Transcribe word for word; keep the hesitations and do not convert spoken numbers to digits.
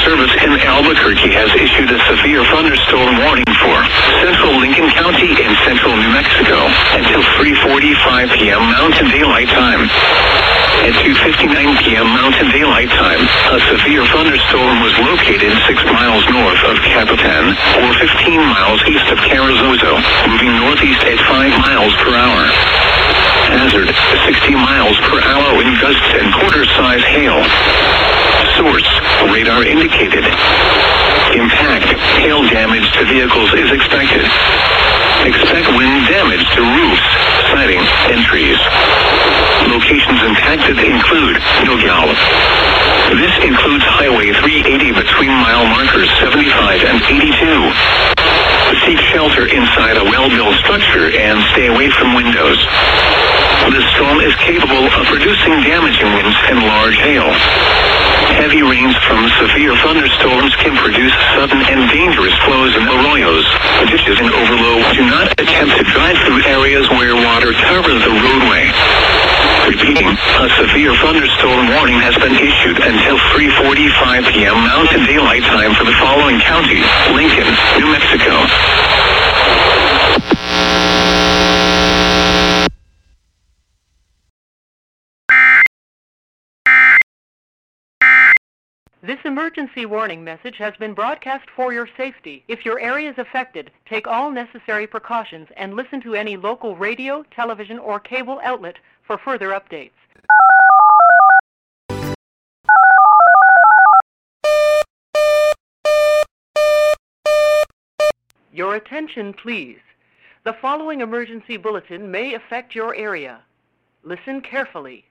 Service in Albuquerque has issued a severe thunderstorm warning for central Lincoln County and central New Mexico until three forty-five p m Mountain Daylight Time. At two fifty-nine p m Mountain Daylight Time, a severe thunderstorm was located six miles north of Capitan, or fifteen miles east of Carrizozo, moving northeast at five miles per hour. Hazard, sixty miles per hour wind gusts and quarter-size hail. Source, radar indicated. Impact, hail damage to vehicles is expected. Expect wind damage to roofs, siding, and trees. Locations impacted include Nogales. This includes Highway three eighty between mile markers seventy-five and eighty-two. Seek shelter inside a well-built structure and stay away from windows. The storm is capable of producing damaging winds and large hail. Heavy rains from severe thunderstorms can produce sudden and dangerous flows in arroyos, ditches, and overflow. Do not attempt to drive through areas where water covers the roadway. Repeating, a severe thunderstorm warning has been issued until three forty-five p m Mountain Daylight Time for the following counties: Lincoln, New Mexico. This emergency warning message has been broadcast for your safety. If your area is affected, take all necessary precautions and listen to any local radio, television, or cable outlet for further updates. Your attention, please. The following emergency bulletin may affect your area. Listen carefully.